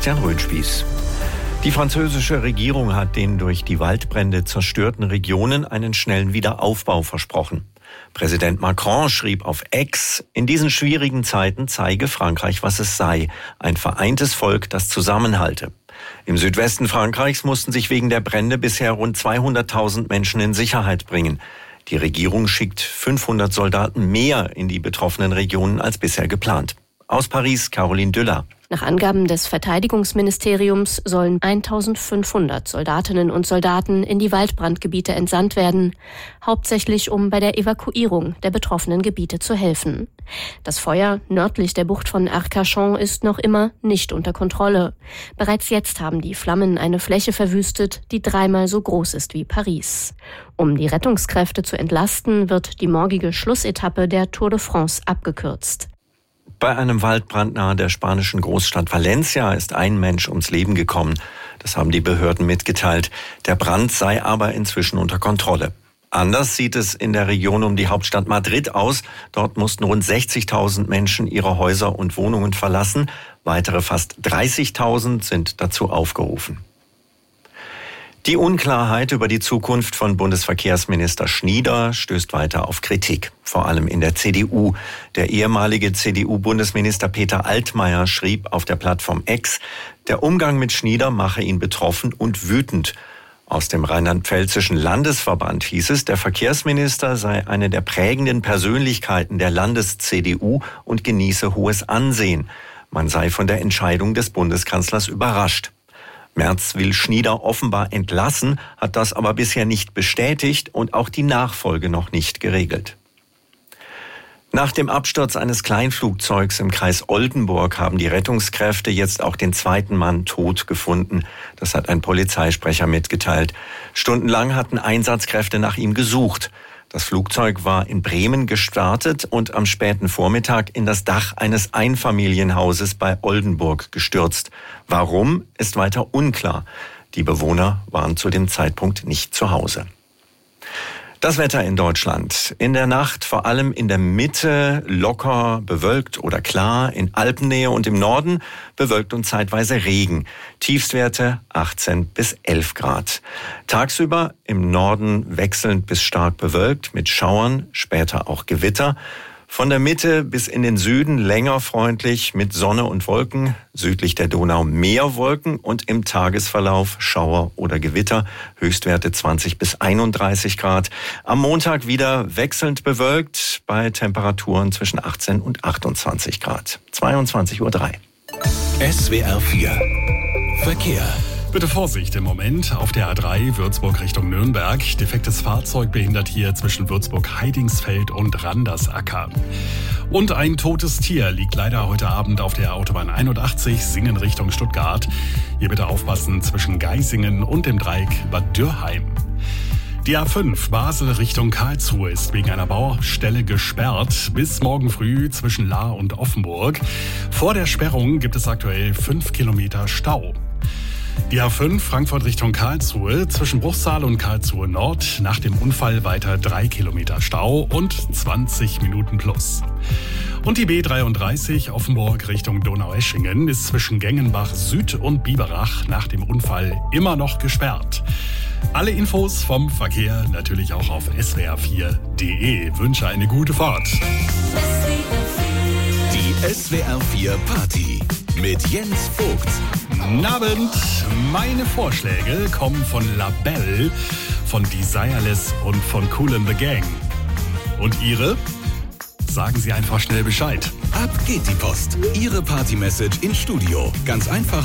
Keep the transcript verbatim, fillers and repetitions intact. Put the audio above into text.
Christian Röhnspieß. Die französische Regierung hat den durch die Waldbrände zerstörten Regionen einen schnellen Wiederaufbau versprochen. Präsident Macron schrieb auf X, in diesen schwierigen Zeiten zeige Frankreich, was es sei. Ein vereintes Volk, das zusammenhalte. Im Südwesten Frankreichs mussten sich wegen der Brände bisher rund zweihunderttausend Menschen in Sicherheit bringen. Die Regierung schickt fünfhundert Soldaten mehr in die betroffenen Regionen als bisher geplant. Aus Paris, Caroline Düller. Nach Angaben des Verteidigungsministeriums sollen eintausendfünfhundert Soldatinnen und Soldaten in die Waldbrandgebiete entsandt werden, hauptsächlich um bei der Evakuierung der betroffenen Gebiete zu helfen. Das Feuer nördlich der Bucht von Arcachon ist noch immer nicht unter Kontrolle. Bereits jetzt haben die Flammen eine Fläche verwüstet, die dreimal so groß ist wie Paris. Um die Rettungskräfte zu entlasten, wird die morgige Schlussetappe der Tour de France abgekürzt. Bei einem Waldbrand nahe der spanischen Großstadt Valencia ist ein Mensch ums Leben gekommen. Das haben die Behörden mitgeteilt. Der Brand sei aber inzwischen unter Kontrolle. Anders sieht es in der Region um die Hauptstadt Madrid aus. Dort mussten rund sechzigtausend Menschen ihre Häuser und Wohnungen verlassen. Weitere fast dreißigtausend sind dazu aufgerufen. Die Unklarheit über die Zukunft von Bundesverkehrsminister Schnieder stößt weiter auf Kritik, vor allem in der C D U. Der ehemalige C D U-Bundesminister Peter Altmaier schrieb auf der Plattform X, der Umgang mit Schnieder mache ihn betroffen und wütend. Aus dem Rheinland-Pfälzischen Landesverband hieß es, der Verkehrsminister sei eine der prägenden Persönlichkeiten der Landes-C D U und genieße hohes Ansehen. Man sei von der Entscheidung des Bundeskanzlers überrascht. Merz will Schnieder offenbar entlassen, hat das aber bisher nicht bestätigt und auch die Nachfolge noch nicht geregelt. Nach dem Absturz eines Kleinflugzeugs im Kreis Oldenburg haben die Rettungskräfte jetzt auch den zweiten Mann tot gefunden. Das hat ein Polizeisprecher mitgeteilt. Stundenlang hatten Einsatzkräfte nach ihm gesucht. Das Flugzeug war in Bremen gestartet und am späten Vormittag in das Dach eines Einfamilienhauses bei Oldenburg gestürzt. Warum, ist weiter unklar. Die Bewohner waren zu dem Zeitpunkt nicht zu Hause. Das Wetter in Deutschland. In der Nacht vor allem in der Mitte locker bewölkt oder klar, in Alpennähe und im Norden bewölkt und zeitweise Regen. Tiefstwerte achtzehn bis elf Grad. Tagsüber im Norden wechselnd bis stark bewölkt mit Schauern, später auch Gewitter. Von der Mitte bis in den Süden länger freundlich mit Sonne und Wolken, südlich der Donau mehr Wolken und im Tagesverlauf Schauer oder Gewitter, Höchstwerte zwanzig bis einunddreißig Grad. Am Montag wieder wechselnd bewölkt bei Temperaturen zwischen achtzehn und achtundzwanzig Grad. zweiundzwanzig Uhr drei. S W R vier Verkehr. Bitte Vorsicht im Moment auf der A drei Würzburg Richtung Nürnberg. Defektes Fahrzeug behindert hier zwischen Würzburg-Heidingsfeld und Randersacker. Und ein totes Tier liegt leider heute Abend auf der Autobahn einundachtzig Singen Richtung Stuttgart. Hier bitte aufpassen zwischen Geisingen und dem Dreieck Bad Dürrheim. Die A fünf Basel Richtung Karlsruhe ist wegen einer Baustelle gesperrt bis morgen früh zwischen Lahr und Offenburg. Vor der Sperrung gibt es aktuell fünf Kilometer Stau. Die A fünf Frankfurt Richtung Karlsruhe zwischen Bruchsal und Karlsruhe Nord nach dem Unfall weiter drei Kilometer Stau und zwanzig Minuten plus. Und die B dreiunddreißig Offenburg Richtung Donaueschingen ist zwischen Gengenbach Süd und Biberach nach dem Unfall immer noch gesperrt. Alle Infos vom Verkehr natürlich auch auf S W R vier Punkt de. Wünsche eine gute Fahrt. Die S W R vier Party mit Jens Vogt. Guten Abend. Meine Vorschläge kommen von Labelle, von Desireless und von Kool and the Gang. Und Ihre? Sagen Sie einfach schnell Bescheid. Ab geht die Post. Ihre Party-Message ins Studio. Ganz einfach